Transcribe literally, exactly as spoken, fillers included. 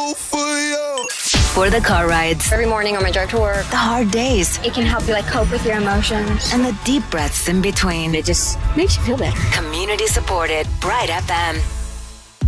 go for you. For the car rides, every morning on my drive to work, the hard days, it can help you like cope with your emotions, and the deep breaths in between. It just makes you feel better. Community supported Bright F M.